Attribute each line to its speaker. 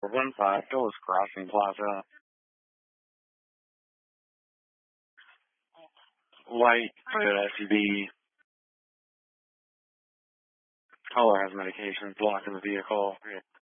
Speaker 1: 15 Phyllis Crossing Plaza. Light Toyota SUV. Caller has medication blocked in the vehicle.